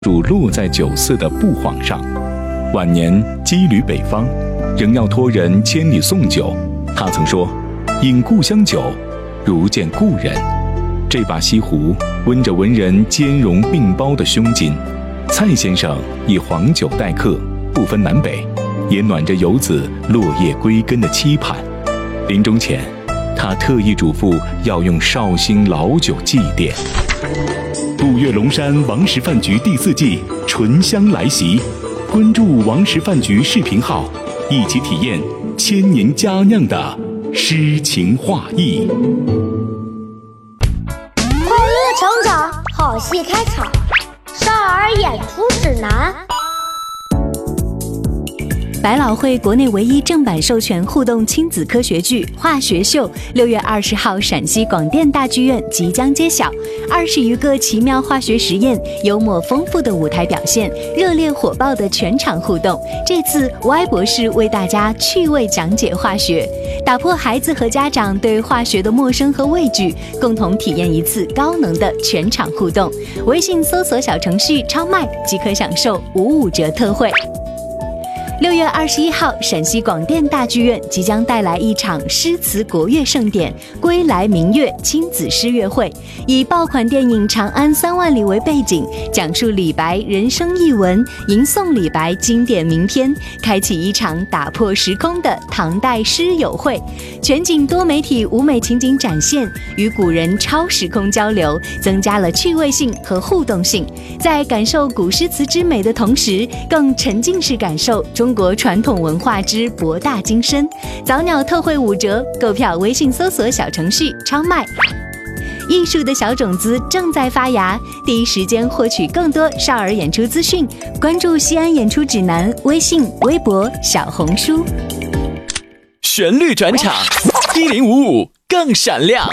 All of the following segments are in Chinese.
主落在酒肆的布幌上。晚年羁旅北方，仍要托人千里送酒。他曾说：“饮故乡酒，如见故人。”这把西湖温着文人兼容并包的胸襟。蔡先生以黄酒待客，不分南北，也暖着游子落叶归根的期盼。临终前，他特意嘱咐要用绍兴老酒祭奠。古岳龙山王石饭局第4季醇香来袭，关注王石饭局视频号，一起体验1000年佳酿的诗情画意。 快乐成长，好戏开场，少儿演出指南。 百老汇国内唯一正版授权互动亲子科学剧《化学秀》6月20号陕西广电大剧院即将揭晓。20余个奇妙化学实验，幽默丰富的舞台表现，热烈火爆的全场互动。这次 Y 博士为大家趣味讲解化学，打破孩子和家长对化学的陌生和畏惧，共同体验一次高能的全场互动。微信搜索小程序超麦即可享受55折特惠。6月21号，陕西广电大剧院即将带来一场诗词国乐盛典——归来明月亲子诗乐会，以爆款电影《长安3万里》为背景，讲述李白人生译文，吟诵李白经典名篇，开启一场打破时空的唐代诗友会。全景多媒体舞美情景展现，与古人超时空交流，增加了趣味性和互动性。在感受古诗词之美的同时，更沉浸式感受中国传统文化之博大精深。早鸟特惠5折，购票微信搜索小程序超卖。艺术的小种子正在发芽，第一时间获取更多少儿演出资讯，关注西安演出指南微信、微博、小红书。 旋律转场，1055更闪亮。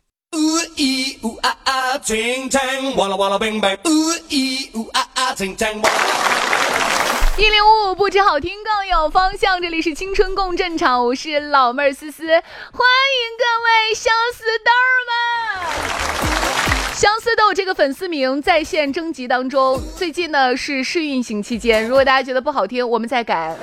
1055不止好听更有方向，这里是青春共振场，我是老妹儿思思，欢迎各位相思豆们。相思豆这个粉丝名在线征集当中，最近呢是试运行期间，如果大家觉得不好听，我们再改。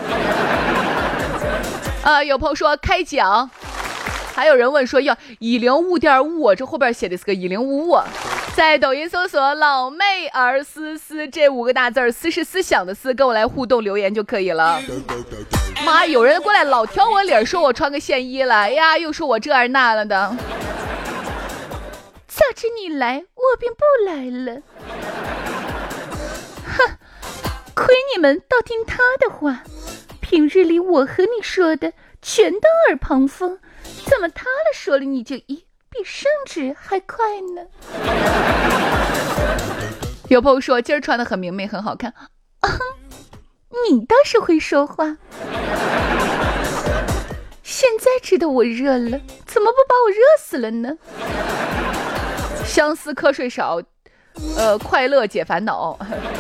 有朋友说开奖，还有人问说要105.5，这后边写的是个105。在抖音搜索老妹儿思思这5个大字，思是思想的思，跟我来互动留言就可以了。妈，有人过来老挑我脸，说我穿个线衣了，哎呀，又说我这儿那了的。早知你来，我便不来了。哼，亏你们倒听他的话，平日里我和你说的全当耳旁风，怎么他了说了你就一比圣旨还快呢？有朋友说今儿穿得很明媚很好看，你倒是会说话。现在知道我热了，怎么不把我热死了呢？相思瞌睡少，快乐解烦恼。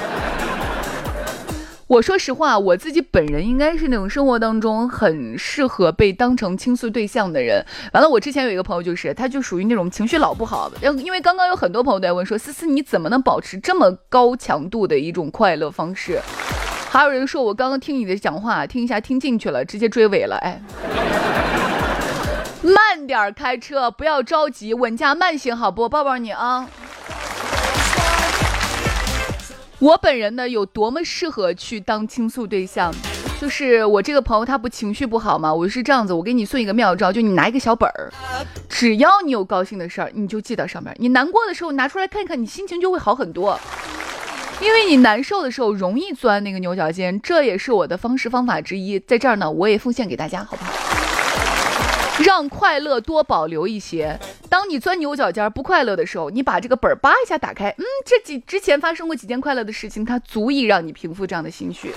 我说实话，我自己本人应该是那种生活当中很适合被当成倾诉对象的人。完了，我之前有一个朋友，他就属于那种情绪老不好的。因为刚刚有很多朋友在问说，思思你怎么能保持这么高强度的一种快乐方式？还有人说我刚刚听你的讲话，听一下听进去了，直接追尾了。哎，慢点开车，不要着急，稳驾慢行，好不？抱抱你啊！我本人呢有多么适合去当倾诉对象，就是我这个朋友他不情绪不好嘛，我是这样子，我给你送一个妙招，就你拿一个小本儿，只要你有高兴的事儿你就记到上面，你难过的时候拿出来看看，你心情就会好很多。因为你难受的时候容易钻那个牛角尖，这也是我的方式方法之一，在这儿呢我也奉献给大家，好不好？让快乐多保留一些，当你钻牛角尖不快乐的时候，你把这个本叭一下打开，之前发生过几件快乐的事情，它足以让你平复这样的心绪。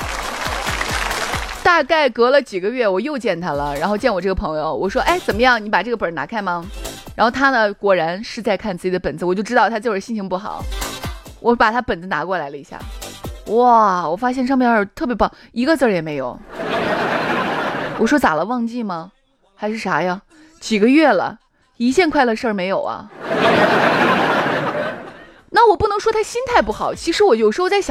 大概隔了几个月我又见他了，然后见我这个朋友，我说哎怎么样，你把这个本拿开吗？然后他呢果然是在看自己的本子，我就知道他就是心情不好。我把他本子拿过来了一下，哇，我发现上面特别棒，一个字也没有。我说咋了，忘记吗？还是啥呀？几个月了，一件快乐事儿没有啊？ 那我不能说他心态不好，其实我有时候在想